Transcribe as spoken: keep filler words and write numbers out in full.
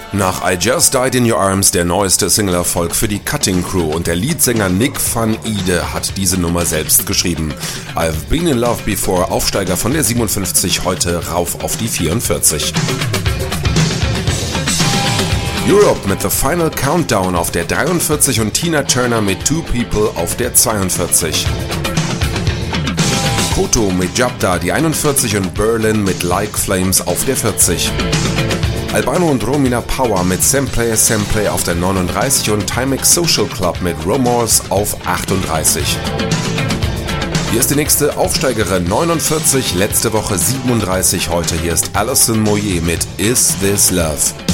Nach I Just Died in Your Arms der neueste Single-Erfolg für die Cutting Crew und der Leadsänger Nick van Ide hat diese Nummer selbst geschrieben. I've Been in Love Before, Aufsteiger von der siebenundfünfzig, heute rauf auf die vierundvierzig. Europe mit The Final Countdown auf der dreiundvierzig und Tina Turner mit Two People auf der zweiundvierzig. Koto mit Jabda die einundvierzig und Berlin mit Like Flames auf der vierzig. Albano und Romina Power mit Samplay Samplay auf der neununddreißig und Timex Social Club mit Rumors auf achtunddreißig. Hier ist die nächste Aufsteigerin, neunundvierzig, letzte Woche siebenunddreißig, heute hier ist Alison Moyet mit Is This Love.